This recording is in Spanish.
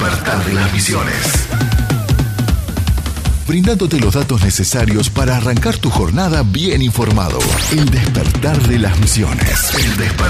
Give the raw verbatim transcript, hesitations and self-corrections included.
despertar de las misiones. Brindándote los datos necesarios para arrancar tu jornada bien informado. El despertar de las misiones. El despertar.